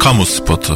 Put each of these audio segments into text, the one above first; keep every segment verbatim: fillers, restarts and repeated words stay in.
Kamu spotu.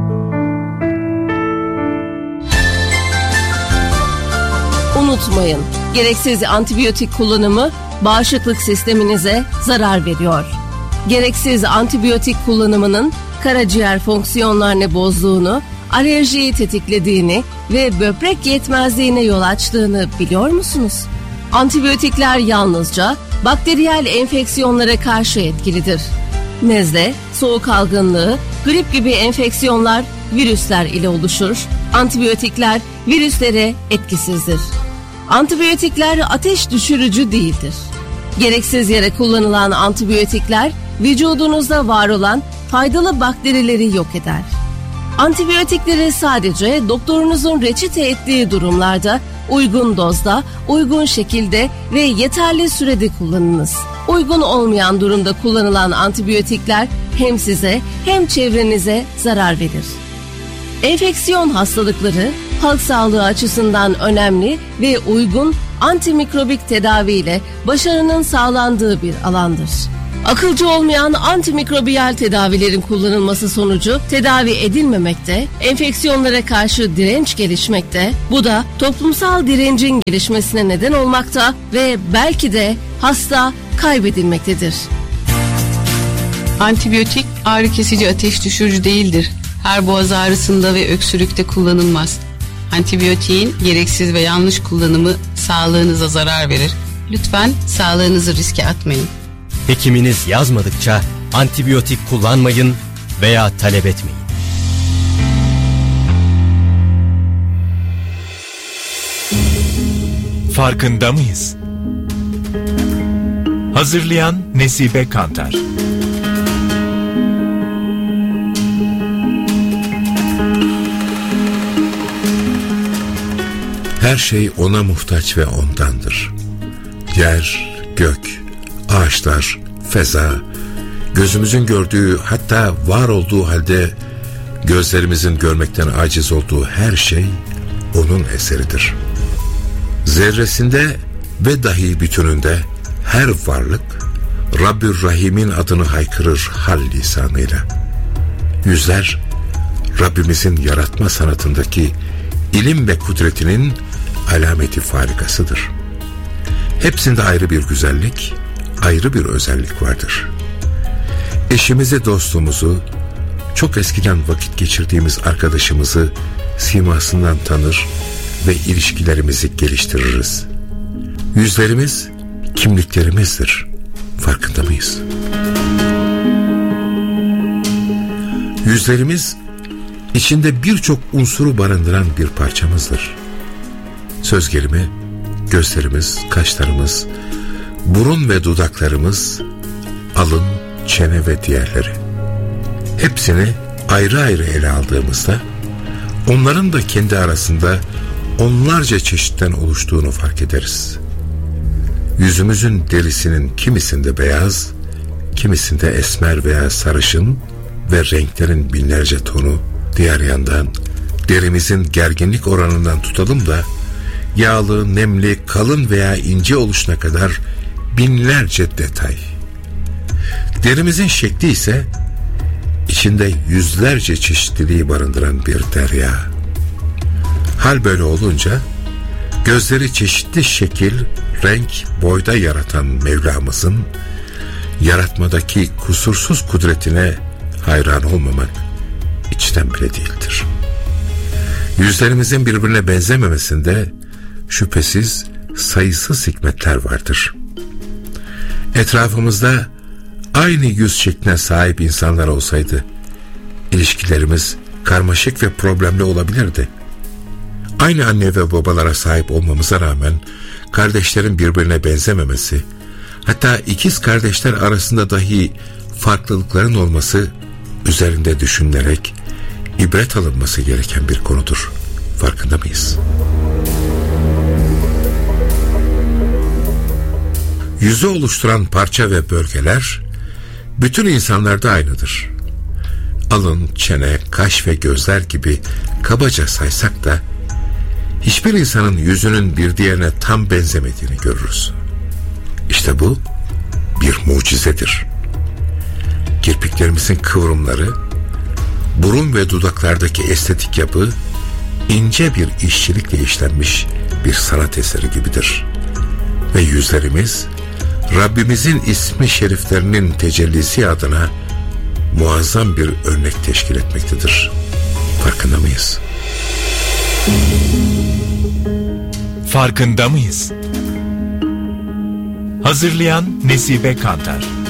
Unutmayın, gereksiz antibiyotik kullanımı bağışıklık sisteminize zarar veriyor. Gereksiz antibiyotik kullanımının karaciğer fonksiyonlarını bozduğunu, alerjiyi tetiklediğini ve böbrek yetmezliğine yol açtığını biliyor musunuz? Antibiyotikler yalnızca bakteriyel enfeksiyonlara karşı etkilidir. Nezle, soğuk algınlığı, grip gibi enfeksiyonlar virüsler ile oluşur. Antibiyotikler virüslere etkisizdir. Antibiyotikler ateş düşürücü değildir. Gereksiz yere kullanılan antibiyotikler vücudunuzda var olan faydalı bakterileri yok eder. Antibiyotikleri sadece doktorunuzun reçete ettiği durumlarda uygun dozda, uygun şekilde ve yeterli sürede kullanınız. Uygun olmayan durumda kullanılan antibiyotikler hem size hem çevrenize zarar verir. Enfeksiyon hastalıkları halk sağlığı açısından önemli ve uygun antimikrobik tedaviyle başarının sağlandığı bir alandır. Akılcı olmayan antimikrobiyal tedavilerin kullanılması sonucu tedavi edilmemekte, enfeksiyonlara karşı direnç gelişmekte, bu da toplumsal direncin gelişmesine neden olmakta ve belki de hasta kaybedilmektedir. Antibiyotik ağrı kesici, ateş düşürücü değildir. Her boğaz ağrısında ve öksürükte kullanılmaz. Antibiyotiğin gereksiz ve yanlış kullanımı sağlığınıza zarar verir. Lütfen sağlığınızı riske atmayın. Hekiminiz yazmadıkça antibiyotik kullanmayın veya talep etmeyin. Farkında mıyız? Hazırlayan Nesibe Kantar. Her şey ona muhtaç ve ondandır. Yer, gök, ağaçlar, feza, gözümüzün gördüğü, hatta var olduğu halde gözlerimizin görmekten aciz olduğu her şey onun eseridir. Zerresinde ve dahi bütününde her varlık Rabbür Rahim'in adını haykırır hal lisanıyla. Yüzler Rabbimizin yaratma sanatındaki ilim ve kudretinin alameti farikasıdır. Hepsinde ayrı bir güzellik, ayrı bir özellik vardır. Eşimizi, dostumuzu, çok eskiden vakit geçirdiğimiz arkadaşımızı simasından tanır ve ilişkilerimizi geliştiririz. Yüzlerimiz kimliklerimizdir. Farkında mıyız? Yüzlerimiz içinde birçok unsuru barındıran bir parçamızdır. Söz gelimi, gözlerimiz, kaşlarımız, burun ve dudaklarımız, alın, çene ve diğerleri. Hepsini ayrı ayrı ele aldığımızda onların da kendi arasında onlarca çeşitten oluştuğunu fark ederiz. Yüzümüzün derisinin kimisinde beyaz, kimisinde esmer veya sarışın ve renklerin binlerce tonu, diğer yandan derimizin gerginlik oranından tutalım da yağlı, nemli, kalın veya ince oluşuna kadar binlerce detay. Derimizin şekli ise içinde yüzlerce çeşitliliği barındıran bir derya. Hal böyle olunca gözleri çeşitli şekil, renk, boyda yaratan Mevlamızın yaratmadaki kusursuz kudretine hayran olmamak içten bile değildir. Yüzlerimizin birbirine benzememesinde şüphesiz sayısız hikmetler vardır. Etrafımızda aynı yüz şekline sahip insanlar olsaydı ilişkilerimiz karmaşık ve problemli olabilirdi. Aynı anne ve babalara sahip olmamıza rağmen kardeşlerin birbirine benzememesi, hatta ikiz kardeşler arasında dahi farklılıkların olması üzerinde düşünülerek ibret alınması gereken bir konudur. Farkında mıyız? Yüzü oluşturan parça ve bölgeler bütün insanlarda aynıdır. Alın, çene, kaş ve gözler gibi kabaca saysak da hiçbir insanın yüzünün bir diğerine tam benzemediğini görürüz. İşte bu bir mucizedir. Kirpiklerimizin kıvrımları, Burun ve dudaklardaki estetik yapı ince bir işçilikle işlenmiş bir sanat eseri gibidir. Ve yüzlerimiz Rabbimizin ismi şeriflerinin tecellisi adına muazzam bir örnek teşkil etmektedir. Farkında mıyız? Farkında mıyız? Hazırlayan Nesibe Kantar.